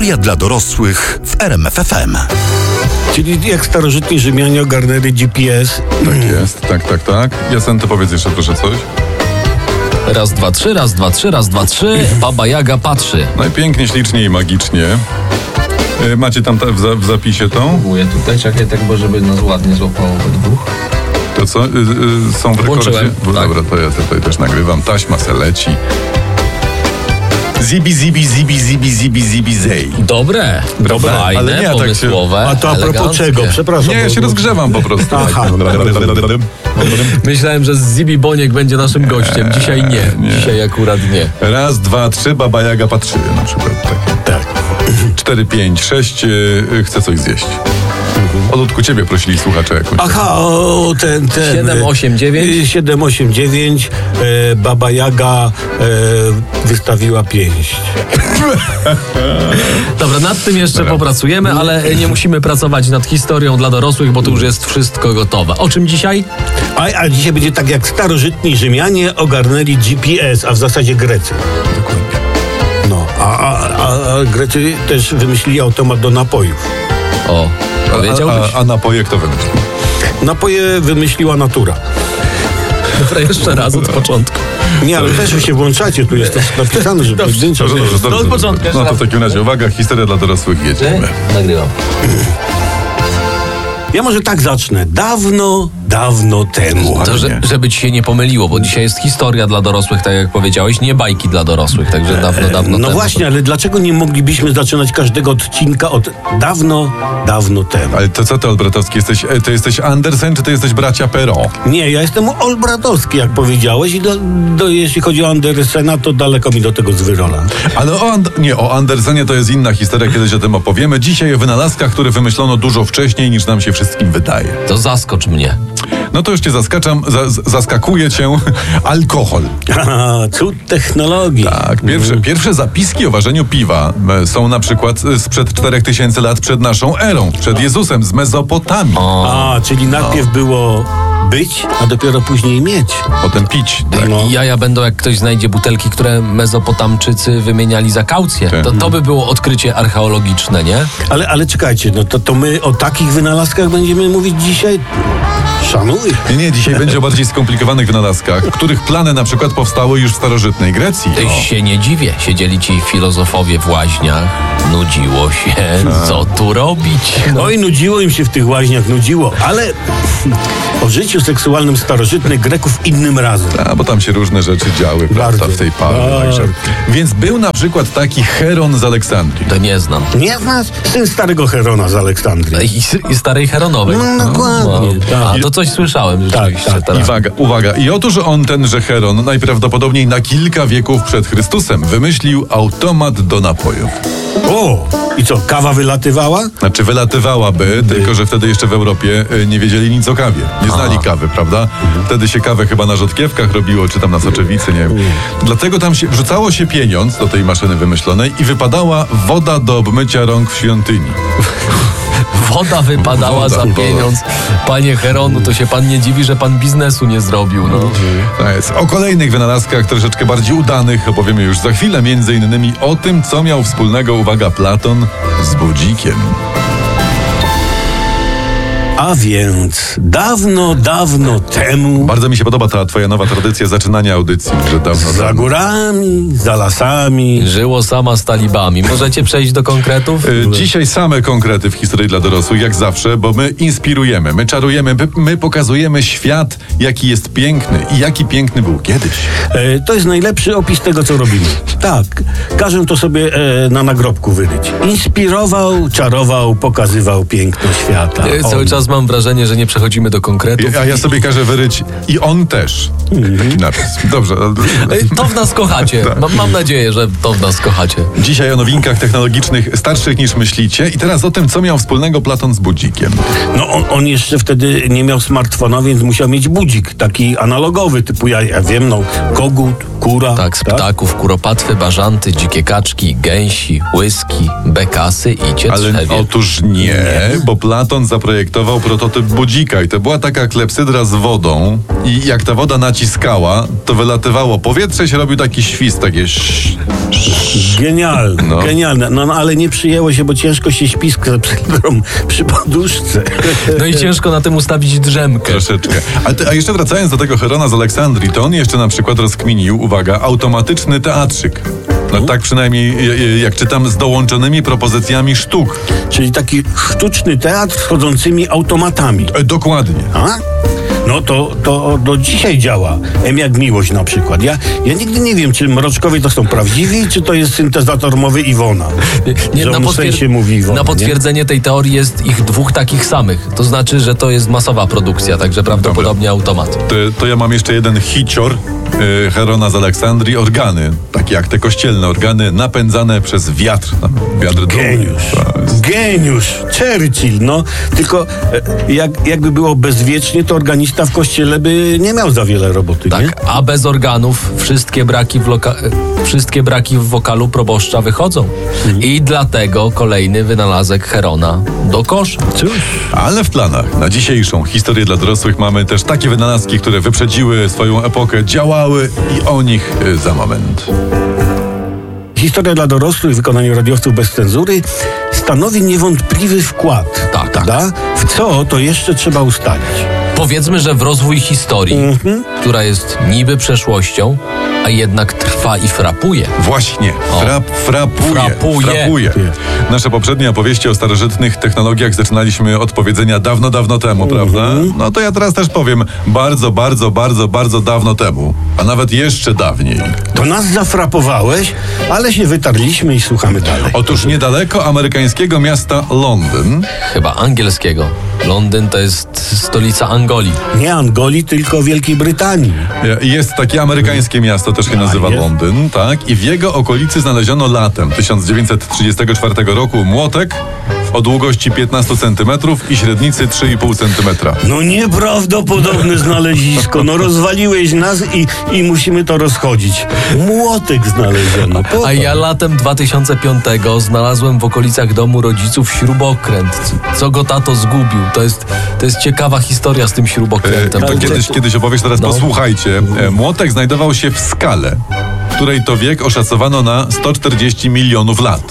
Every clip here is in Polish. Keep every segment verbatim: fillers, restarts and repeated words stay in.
Historia dla dorosłych w R M F F M. Czyli jak starożytni Rzymianie ogarnęli G P S. Tak jest, tak, tak, tak. Jacenty, powiedz jeszcze proszę coś. Raz, dwa, trzy, raz, dwa, trzy, raz, dwa, trzy. Baba Jaga patrzy. Najpiękniej, ślicznie i magicznie. E, Macie tam ta, w, za, w zapisie tą? Próbuję tutaj, czekaj tak, bo żeby nas ładnie złapało we dwóch. To co? Y, y, są w rekordzie? Włączyłem, Bo, tak. Dobra, to ja tutaj też nagrywam. Taśma se leci. Zibi, zibi, zibi, zibi, zibi, zibi, zej. Dobre, Dobre, fajne, ale nie, tak się- pomysłowe, A to a propos eleganckie. czego? Przepraszam. Nie, ja bo- się rozgrzewam po prostu. Aha. Myślałem, że Zibi Boniek będzie naszym gościem. Dzisiaj nie. nie. Dzisiaj akurat nie. Raz, dwa, trzy, Baba Jaga patrzy na przykład. Takie. Tak. Cztery, pięć, sześć, y, chce coś zjeść. Olutku, ciebie prosili słuchacze jakąś. Aha, o, ten, ten. siedem, osiem, dziewięć. siedem, osiem, dziewięć. E, Baba Jaga e, wystawiła pięść. Dobra, nad tym jeszcze popracujemy, ale nie musimy pracować nad historią dla dorosłych, bo tu już jest wszystko gotowe. O czym dzisiaj? A, a dzisiaj będzie tak jak starożytni Rzymianie ogarnęli G P S, a w zasadzie Grecy. Dokładnie. No, a, a, a, a Grecy też wymyślili automat do napojów. O, a, powiedziałbyś? a, a napoje kto wymyślił? Napoje wymyśliła natura. Dobra, jeszcze raz od początku. Nie, ale też wy się włączacie, tu jest też napisane, że pojedynczo. Dobrze, dobrze, dobrze. od początku, jeszcze No to raz. w takim razie uwaga, historia dla dorosłych, jedziemy. Nagrywam. Ja może tak zacznę. Dawno, dawno temu. To, że, żeby ci się nie pomyliło, bo dzisiaj jest historia dla dorosłych, tak jak powiedziałeś, nie bajki dla dorosłych, także dawno, dawno No temu. właśnie, ale dlaczego nie moglibyśmy zaczynać każdego odcinka od dawno, dawno temu? Ale to co ty, Olbratowski, jesteś, e, to jesteś Andersen, czy ty jesteś bracia Perron? Nie, ja jestem Olbratowski, jak powiedziałeś, i do, do, jeśli chodzi o Andersena, to daleko mi do tego z Wyrola. Ale o, And- nie, o Andersenie to jest inna historia, kiedyś o tym opowiemy. Dzisiaj o wynalazkach, które wymyślono dużo wcześniej, niż nam się wszystkim wydaje. To zaskocz mnie. No to już cię zaskaczam, za, z- zaskakuje cię alkohol. Aha, cud technologii. Tak, pierwsze, pierwsze zapiski o ważeniu piwa e, są na przykład e, sprzed czterech tysięcy lat przed naszą erą, przed Jezusem, z Mezopotamii. A, czyli najpierw było być, a dopiero później mieć. Potem pić. Tak. No. Jaja będą, jak ktoś znajdzie butelki, które Mezopotamczycy wymieniali za kaucję. Tak. To, to by było odkrycie archeologiczne, nie? Ale, ale czekajcie, no to, to my o takich wynalazkach będziemy mówić dzisiaj? Szanuj. Nie, nie, dzisiaj będzie o bardziej skomplikowanych wynalazkach, których plany na przykład powstały już w starożytnej Grecji. Ty się nie dziwię. Siedzieli ci filozofowie w łaźniach. Nudziło się. Co tu robić? No. Oj, nudziło im się w tych łaźniach, nudziło, ale o życiu seksualnym starożytnych Greków innym razem. A, bo tam się różne rzeczy działy, prawda, Bardzo. w tej parze. Tak. Także. Więc był na przykład taki Heron z Aleksandrii. To nie znam. Nie znasz? Syn starego Herona z Aleksandrii. I, i starej Heronowej. No, dokładnie, No. tak. A to coś słyszałem rzeczywiście tak. teraz. I uwaga, uwaga. I otóż on, tenże Heron, najprawdopodobniej na kilka wieków przed Chrystusem wymyślił automat do napojów. O, i co, kawa wylatywała? Znaczy wylatywałaby, tylko że wtedy jeszcze w Europie y, nie wiedzieli nic o kawie. Nie znali kawy, prawda? Wtedy się kawę chyba na rzodkiewkach robiło, czy tam na soczewicy, nie wiem. Dlatego tam się wrzucało się pieniądz do tej maszyny wymyślonej i wypadała woda do obmycia rąk w świątyni. Woda wypadała Woda, za woda. pieniądz. Panie Heronu, to się pan nie dziwi, że pan biznesu nie zrobił. No. Tak jest. O kolejnych wynalazkach troszeczkę bardziej udanych opowiemy już za chwilę, między innymi o tym, co miał wspólnego, uwaga, Platon z budzikiem. A więc dawno, dawno temu Bardzo mi się podoba ta twoja nowa tradycja zaczynania audycji, że dawno, za dawno. górami, za lasami. Żyło sama z talibami. Możecie przejść do konkretów? Y, Dzisiaj same konkrety w historii dla dorosłych, jak zawsze, bo my inspirujemy, my czarujemy, my, my pokazujemy świat, jaki jest piękny i jaki piękny był kiedyś. E, to jest najlepszy opis tego, co robimy. Tak, każę to sobie e, na nagrobku wyryć. Inspirował, czarował, pokazywał piękno świata. Ja Cały On. czas mam wrażenie, że nie przechodzimy do konkretów. A ja sobie każę wyryć i on też. Taki napis. Dobrze. Ej, To w nas kochacie. Mam, mam nadzieję, że to w nas kochacie. Dzisiaj o nowinkach technologicznych starszych niż myślicie i teraz o tym, co miał wspólnego Platon z budzikiem. No on, on jeszcze wtedy nie miał smartfona, więc musiał mieć budzik, taki analogowy, typu ja, ja wiem, no, kogut, kura. Tak, z ptaków, kuropatwy, bażanty, dzikie kaczki, gęsi, łyski, bekasy i Ale cietrzewie. otóż nie, bo Platon zaprojektował pokazywał prototyp budzika i to była taka klepsydra z wodą i jak ta woda naciskała, to wylatywało powietrze i się robił taki świst, takie sz, sz. Genialne, No. genialne. No, no ale nie przyjęło się, bo ciężko się śpi z klepsydrą przy poduszce. No i ciężko na tym ustawić drzemkę. Troszeczkę. A, te, a jeszcze wracając do tego Herona z Aleksandrii, to on jeszcze na przykład rozkminił, uwaga, automatyczny teatrzyk. No tak przynajmniej y, y, jak czytam, z dołączonymi propozycjami sztuk. Czyli taki sztuczny teatr z chodzącymi automatami. E, dokładnie. A? No to, to do dzisiaj działa. M jak miłość na przykład. Ja, ja nigdy nie wiem, czy Mroczkowie to są prawdziwi, czy to jest syntezator mowy Iwona. Nie, Że na, on w potwier- sensie mówi Iwona, na potwierdzenie tej teorii jest ich dwóch takich samych. To znaczy, że to jest masowa produkcja, także prawdopodobnie automat. To, to ja mam jeszcze jeden hicior y, Herona z Aleksandrii. Organy, takie jak te kościelne organy, napędzane przez wiatr. Tam, wiatr dumny. Geniusz. To jest- Geniusz. Churchill, no. Tylko e, jak, jakby było bezwiecznie, to organista w kościele by nie miał za wiele roboty, nie? Tak, a bez organów wszystkie braki w, loka- wszystkie braki w wokalu proboszcza wychodzą. I dlatego kolejny wynalazek Herona do kosza. Cóż. Ale w planach na dzisiejszą historię dla dorosłych mamy też takie wynalazki, które wyprzedziły swoją epokę, działały i o nich y, za moment. Historia dla dorosłych w wykonaniu radiowców bez cenzury stanowi niewątpliwy wkład. Tak, tak. prawda? W co to jeszcze trzeba ustalić? Powiedzmy, że w rozwój historii, która jest niby przeszłością, a jednak trwa i frapuje. Właśnie, O. frap, frapuje, Frapuje. frapuje. Nasze poprzednie opowieści o starożytnych technologiach zaczynaliśmy od powiedzenia dawno, dawno temu, prawda? No to ja teraz też powiem bardzo, bardzo, bardzo, bardzo dawno temu, a nawet jeszcze dawniej. To nas zafrapowałeś, ale się wytarliśmy i słuchamy dalej. Otóż niedaleko amerykańskiego miasta Londyn, Chyba angielskiego. Londyn to jest stolica Angolii. Nie Angolii, tylko Wielkiej Brytanii. jest takie amerykańskie miasto, też się nazywa jest? Londyn, tak? I w jego okolicy znaleziono latem tysiąc dziewięćset trzydziestego czwartego roku młotek o długości piętnaście centymetrów i średnicy trzy i pół centymetra. No nieprawdopodobne znalezisko. No rozwaliłeś nas i, i musimy to rozchodzić. Młotek znaleziono. Po A ja latem dwa tysiące piątego znalazłem w okolicach domu rodziców śrubokręt. Co go tato zgubił? To jest, to jest ciekawa historia z tym śrubokrętem. To Ale kiedyś, to- kiedyś opowiesz, teraz No. posłuchajcie. E, Młotek znajdował się w skale, której to wiek oszacowano na sto czterdzieści milionów lat.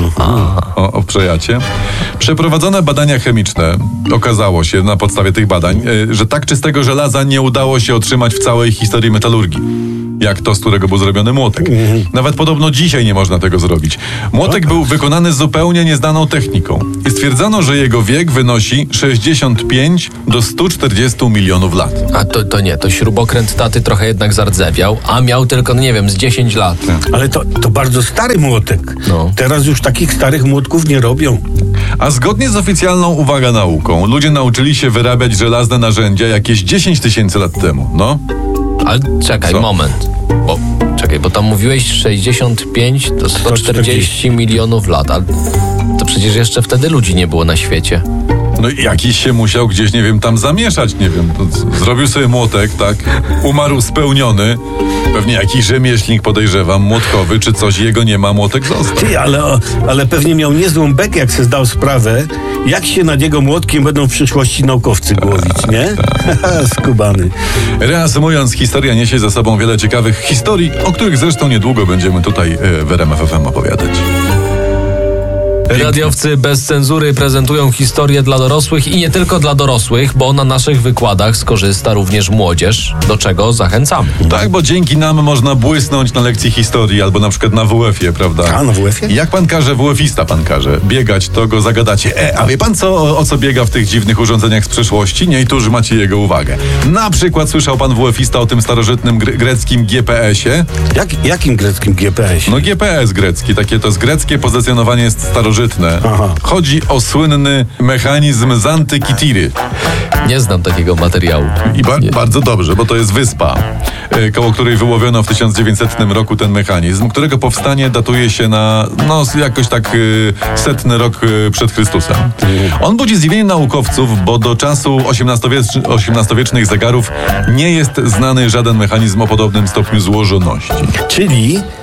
O, o przejacie. Przeprowadzone badania chemiczne okazało się na podstawie tych badań, e, że tak czystego żelaza nie udało się otrzymać w całej historii metalurgii. Jak to, z którego był zrobiony młotek. Nawet podobno dzisiaj nie można tego zrobić. Młotek był wykonany zupełnie nieznaną techniką i stwierdzono, że jego wiek wynosi sześćdziesiąt pięć do stu czterdziestu milionów lat. A to, to nie, to śrubokręt taty trochę jednak zardzewiał, a miał tylko, no nie wiem, z dziesięć lat. Ale to, to bardzo stary młotek. No. Teraz już takich starych młotków nie robią. A zgodnie z oficjalną, uwaga, nauką, ludzie nauczyli się wyrabiać żelazne narzędzia jakieś dziesięć tysięcy lat temu. No, Ale czekaj, Co? moment. Bo, czekaj, bo tam mówiłeś sześćdziesiąt pięć do sto czterdzieści milionów lat, ale to przecież jeszcze wtedy ludzi nie było na świecie. no i jakiś się musiał gdzieś, nie wiem, tam zamieszać, nie wiem. to z- Zrobił sobie młotek, tak? Umarł spełniony. Pewnie jakiś rzemieślnik, podejrzewam, młotkowy, czy coś, jego nie ma, młotek został. Ty, ale, o, ale pewnie miał niezłą bekę, jak se zdał sprawę, jak się nad jego młotkiem będą w przyszłości naukowcy głowić, nie? Skubany. Reasumując, historia niesie za sobą wiele ciekawych historii, o których zresztą niedługo będziemy tutaj e, w R M F F M opowiadać. Radiowcy bez cenzury prezentują historię dla dorosłych i nie tylko dla dorosłych, bo na naszych wykładach skorzysta również młodzież, do czego zachęcamy. Tak, bo dzięki nam można błysnąć na lekcji historii albo na przykład na W F ie, prawda? A, na W F ie? Jak pan każe, W F ista pan każe biegać, to go zagadacie. E, a wie pan co, o, o co biega w tych dziwnych urządzeniach z przeszłości? Nie, i tu już macie jego uwagę. Na przykład słyszał pan W F ista o tym starożytnym gre- greckim G P esie? Jak, jakim greckim G P esie? No G P es grecki, takie to jest greckie pozycjonowanie jest starożytne. Aha. Chodzi o słynny mechanizm z Antykitiry. Nie znam takiego materiału. I ba- Nie. bardzo dobrze, bo to jest wyspa, e, koło której wyłowiono w tysiąc dziewięćsetnym roku ten mechanizm, którego powstanie datuje się na no jakoś tak e, setny rok e, przed Chrystusem. On budzi zdziwienie naukowców, bo do czasu osiemnastowiecz- osiemnastowiecznych zegarów nie jest znany żaden mechanizm o podobnym stopniu złożoności. Czyli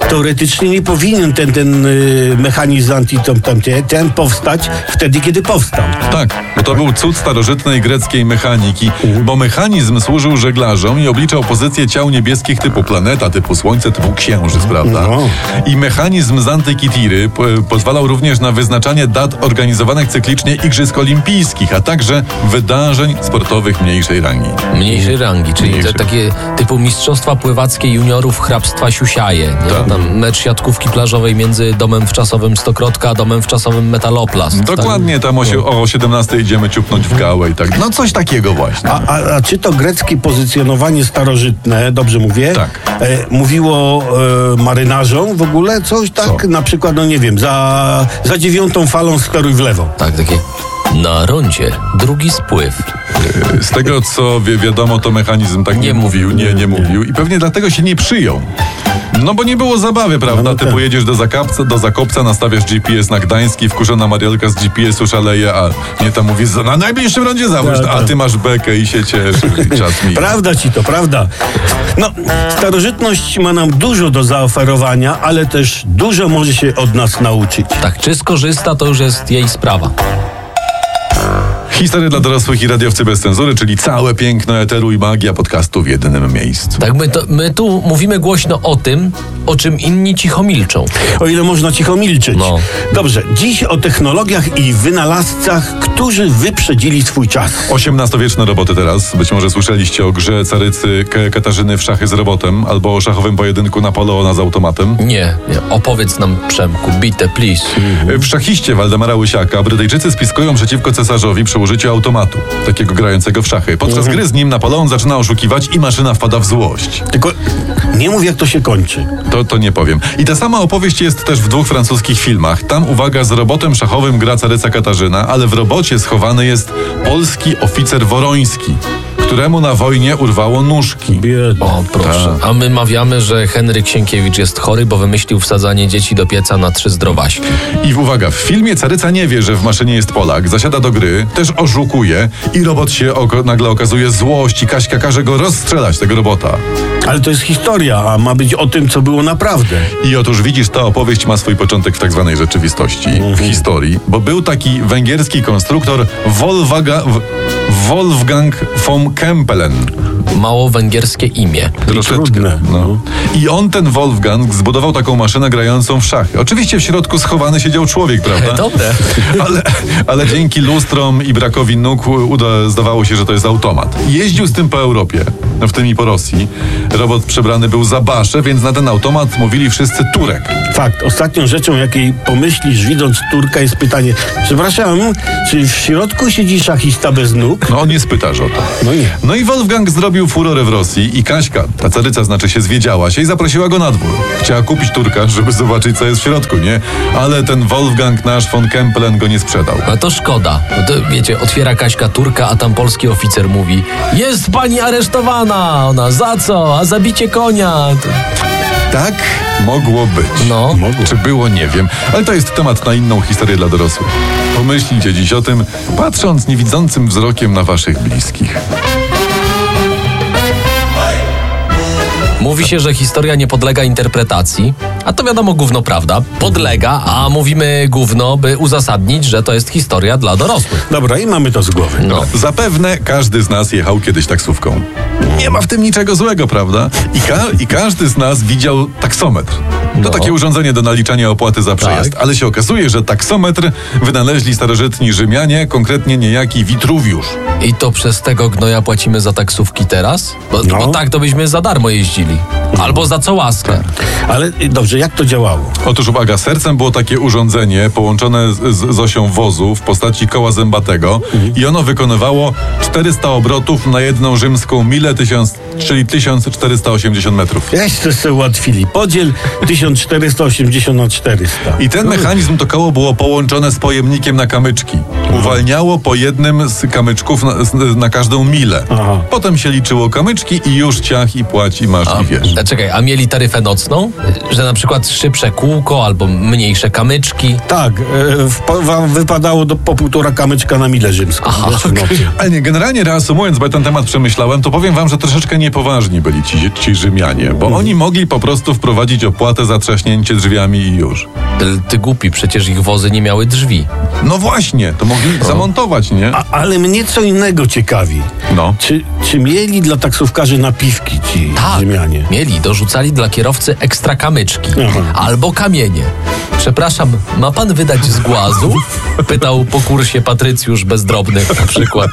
teoretycznie nie powinien ten, ten y, mechanizm antitop tam, ten powstać wtedy, kiedy powstał. Tak, bo to był cud starożytnej greckiej mechaniki, bo mechanizm służył żeglarzom i obliczał pozycję ciał niebieskich typu planeta, typu Słońce, typu Księżyc, prawda? No. I mechanizm z antyki Tiry po, pozwalał również na wyznaczanie dat organizowanych cyklicznie Igrzysk Olimpijskich, a także wydarzeń sportowych mniejszej rangi. Mniejszej rangi, czyli Mniejszej. te takie typu mistrzostwa pływackie juniorów hrabstwa Siusiaje. Nie? Tak. Tam mecz siatkówki plażowej między domem wczasowym Stokrotka a domem wczasowym Metaloplast. Dokładnie, tam o, sie- o siedemnastej idziemy ciupnąć w gałę i tak. No coś takiego właśnie. A, a, a czy to greckie pozycjonowanie starożytne, dobrze mówię, Tak. e, mówiło e, marynarzom w ogóle coś tak? Co? Na przykład, no nie wiem, za, za dziewiątą falą steruj w lewo. Tak, takie na rondzie drugi spływ. Z tego, co wi- wiadomo, to mechanizm tak nie, Nie mówił, nie, nie mówił i pewnie dlatego się nie przyjął. No bo nie było zabawy, prawda? No, no Typu tak. jedziesz do Zakopca, do Zakopca, nastawiasz G P S na Gdański, wkurzona Marielka z G P S-u szaleje, a nie tam mówi, na najbliższym rondzie zawóż, Tak, a tak. ty masz bekę i się cieszy. I czas mija. Prawda ci to, prawda. No, starożytność ma nam dużo do zaoferowania, ale też dużo może się od nas nauczyć. Tak, czy skorzysta, to już jest jej sprawa. Historia dla dorosłych i radiowcy bez cenzury, czyli całe piękno eteru i magia podcastu w jednym miejscu. Tak, my, to, my tu mówimy głośno o tym, o czym inni cicho milczą. O ile można cicho milczeć. No. Dobrze, dziś o technologiach i wynalazcach, którzy wyprzedzili swój czas. osiemnastowieczne roboty teraz. Być może słyszeliście o grze carycy K- Katarzyny w szachy z robotem, albo o szachowym pojedynku Napoleona z automatem. Nie, nie, opowiedz nam, Przemku, bite, please. W szachiście Waldemara Łysiaka Brytyjczycy spiskują przeciwko cesarzowi przy użyciu automatu, takiego grającego w szachy. Podczas gry z nim Napoleon zaczyna oszukiwać i maszyna wpada w złość. Tylko nie mów, jak to się kończy. To, to nie powiem. I ta sama opowieść jest też w dwóch francuskich filmach. Tam, uwaga, z robotem szachowym gra caryca Katarzyna, ale w robocie schowany jest polski oficer woroński, któremu na wojnie urwało nóżki. Biedny. O, proszę. A my mawiamy, że Henryk Sienkiewicz jest chory, bo wymyślił wsadzanie dzieci do pieca na trzy zdrowaśki. I uwaga, w filmie caryca nie wie, że w maszynie jest Polak, zasiada do gry, też oszukuje i robot się oko, nagle okazuje złość i Kaśka każe go rozstrzelać, tego robota. Ale to jest historia, a ma być o tym, co było naprawdę. I otóż widzisz, ta opowieść ma swój początek w tak zwanej rzeczywistości, w historii, bo był taki węgierski konstruktor Wolfga, w- Wolfgang von Kempelen. Mało węgierskie imię. Troszeczkę. trudne. No. I on, ten Wolfgang, zbudował taką maszynę grającą w szachy. Oczywiście w środku schowany siedział człowiek, prawda? Dobre. Ale, ale dzięki lustrom i brakowi nóg uda, zdawało się, że to jest automat. Jeździł z tym po Europie, w tym i po Rosji. Robot przebrany był za Baszę, więc na ten automat mówili wszyscy Turek. Fakt. Ostatnią rzeczą, jakiej pomyślisz, widząc Turka, jest pytanie, przepraszam, czy w środku siedzi szachista bez nóg? No on nie spytasz o to. No nie. No i Wolfgang zrobił furorę w Rosji i Kaśka, ta caryca znaczy się, zwiedziała się i zaprosiła go na dwór. Chciała kupić Turka, żeby zobaczyć, co jest w środku, nie? Ale ten Wolfgang nasz von Kempelen go nie sprzedał. A to szkoda. No to wiecie, otwiera Kaśka Turka, a tam polski oficer mówi: jest pani aresztowana! Ona, za co? A zabicie konia. To... Tak mogło być. No. Czy było, nie wiem. Ale to jest temat na inną historię dla dorosłych. Pomyślcie dziś o tym, patrząc niewidzącym wzrokiem na waszych bliskich. Mówi się, że historia nie podlega interpretacji, a to wiadomo, gówno prawda. Podlega, a mówimy gówno, by uzasadnić, że to jest historia dla dorosłych. Dobra, i mamy to z głowy. No. Zapewne każdy z nas jechał kiedyś taksówką. Nie ma w tym niczego złego, prawda? I, ka- i każdy z nas widział taksometr. To No. takie urządzenie do naliczania opłaty za przejazd. Tak. Ale się okazuje, że taksometr wynaleźli starożytni Rzymianie, konkretnie niejaki Witruwiusz. I to przez tego gnoja płacimy za taksówki teraz? Bo, No. bo tak to byśmy za darmo jeździli. Albo za co łaskę. Ale y, dobrze, jak to działało? Otóż uwaga, sercem było takie urządzenie połączone z, z, z osią wozu w postaci koła zębatego i ono wykonywało czterysta obrotów na jedną rzymską milę, tysiąc, czyli tysiąc czterysta osiemdziesiąt metrów. Jeszcze sobie ułatwili. Podziel tysiąc czterysta osiemdziesiąt na czterysta. I ten mechanizm, to koło było połączone z pojemnikiem na kamyczki. Uwalniało po jednym z kamyczków na, na każdą milę. Aha. Potem się liczyło kamyczki i już ciach i płać i masz i wiesz. A czekaj, a mieli taryfę nocną? Że na przykład szybsze kółko albo mniejsze kamyczki? Tak, e, w, po, wam wypadało do, po półtora kamyczka na milę rzymską. Aha, Wiesz, w okej. nocy. Ale nie, generalnie reasumując, bo ja ten temat przemyślałem, to powiem wam, że troszeczkę niepoważni byli ci, ci Rzymianie, bo oni mogli po prostu wprowadzić opłatę za zatrzaśnięcie drzwiami i już. Ty, ty głupi, przecież ich wozy nie miały drzwi. No właśnie, to mogli zamontować, nie? A, ale mnie co innego ciekawi. No. Czy, czy mieli dla taksówkarzy napiwki ci Tak, Rzymianie? mieli, dorzucali dla kierowcy ekstra kamyczki. Aha. Albo kamienie. Przepraszam, ma pan wydać z głazu? Pytał po kursie Patrycjusz Bezdrobny na przykład.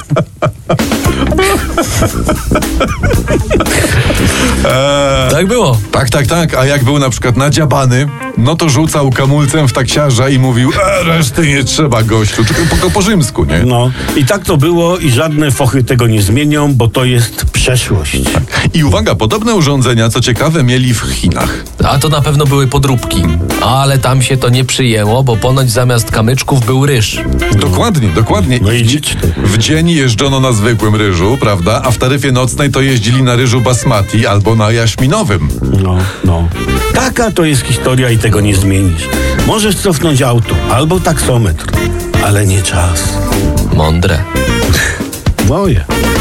Eee, Tak było. tak, tak, tak. A jak był na przykład nadziabany, no to rzucał kamulcem w taksiarza i mówił, e, reszty nie trzeba, gościu. Tylko po, po rzymsku, nie? No i tak to było i żadne fochy tego nie zmienią, bo to jest przeszłość. I uwaga, podobne urządzenia, co ciekawe, mieli w Chinach. A to na pewno były podróbki. Ale tam się to nie przyjęło, bo ponoć zamiast kamyczków był ryż. Dokładnie, dokładnie. No i w, dzie- liczne. w dzień jeżdżono na zwykłym ryżu, prawda? A w taryfie nocnej to jeździli na ryżu basmati albo na jaśminowym. No, no. Taka to jest historia i tego nie zmienisz. Możesz cofnąć auto albo taksometr, ale nie czas. Mądre. Moje.